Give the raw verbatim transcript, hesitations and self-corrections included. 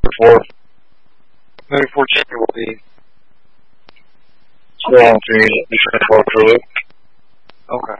before. Maybe fourteen will be strong to me. Okay.